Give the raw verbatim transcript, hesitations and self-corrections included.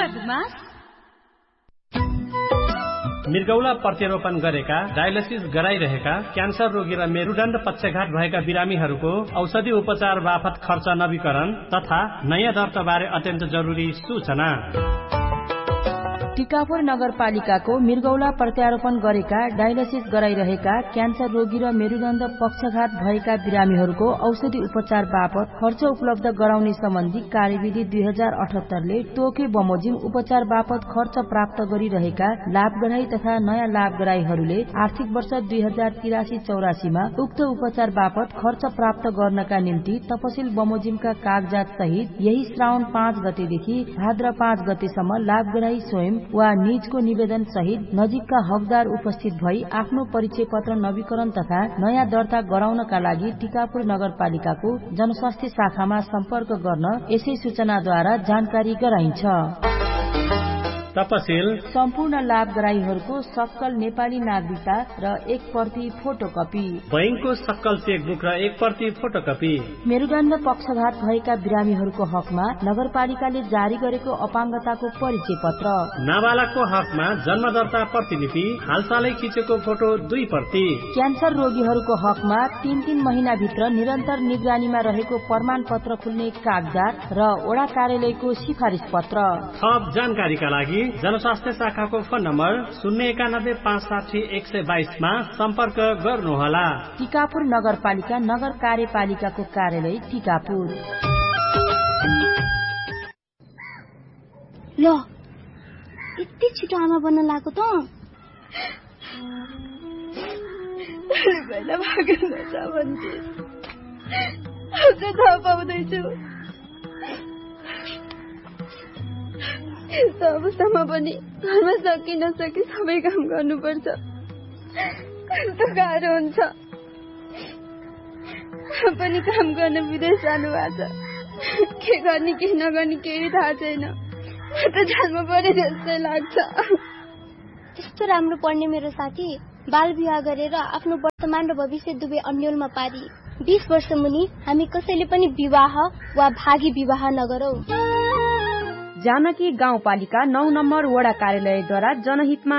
गुमास मृगौला प्रत्यारोपण गरेका, dialysis गराइरहेका, cancer रोगी र मेरुदण्ड पक्षघात भएका बिरामीहरूको औषधि उपचार बापत खर्च नवीकरण तथा नयाँ दर्ताबारे अत्यन्त जरुरी सूचना। टिकापुर नगरपालिकाको मृगौला प्रत्यारोपण गरेका, डायलिसिस गराइरहेका, क्यान्सर रोगी र मेरुदण्ड पक्षघात भएका बिरामीहरूको औषधि उपचार बापत खर्च उपलब्ध गराउने सम्बन्धी कार्यविधि दुई हजार अठहत्तरले तोके बमोजिम उपचार बापत खर्च प्राप्त गरिरहेका लाभग्राही तथा नयाँ लाभग्राहीहरूले आर्थिक वर्ष दुई हजार तिरासी चौरासीमा उक्त उपचार बापत खर्च प्राप्त गर्नका निम्ति तपसिल बमोजिमका कागजात सहित यही श्रावण पाँच गतेदेखि भाद्र पाँच गतेसम्म लाभग्राही स्वयं वा निजको निवेदन सहित नजिकका हकदार उपस्थित भई आफ्नो परिचय पत्र नवीकरण तथा नयाँ दर्ता गराउनका लागि टिकापुर नगरपालिकाको जनस्वास्थ्य शाखामा सम्पर्क गर्न यसै सूचनाद्वारा जानकारी गराइन्छ। तपसिल सम्पूर्ण लाभग्राहीहरूको सक्कल नेपाली नागरिकता र एक प्रति फोटोकपी, बैंकको सक्कल चेकबुक र एक प्रति फोटोकपी, मेरुदण्ड पक्षघात भएका बिरामीहरूको हकमा नगरपालिकाले जारी गरेको अपाङ्गताको परिचय पत्र, नाबालकको हकमा जन्म दर्ता प्रतिलिपि हालसालै खिचेको फोटो दुई प्रति, क्यान्सर रोगीहरूको हकमा तीन तीन महिना भित्र निरन्तर निगरानीमा रहेको प्रमाण पत्र खुल्ने कागजात र वडा कार्यालयको सिफारिस पत्र। थप जानकारीका लागि जनस्वास्थ्य शाखाको फोन नम्बर शून्य एकानब्बे पाँच साठी एक सय बाइसमा सम्पर्क गर्नुहोला। टिकापुर नगरपालिका नगर कार्यपालिकाको कार्यालय टिकापुर। ल यति छिटो आमा बन्न लाग्यो त पहिला भागेर भन्थे अझ थाहा पाउँदैछु। यस्तो अवस्थामा पनि घरमा सकि नसकी सबै काम गर्नुपर्छ। कस्तो गाह्रो हुन्छ। पनि काम गर्न विदेश जानु भएको छ। के गर्ने के नगर्ने केही थाहा छैन। म त जन्म परे जस्तै लाग्छ। त्यस्तो राम्रो पढ्ने मेरो साथी बाल विवाह गरेर आफ्नो वर्तमान र भविष्य दुवै अन्यलमा पारी बीस वर्ष मुनि हामी कसैले पनि विवाह वा भागी विवाह नगरौ। जानकी गाउँपालिका नौ नम्बर वडा कार्यालयद्वारा जनहितमा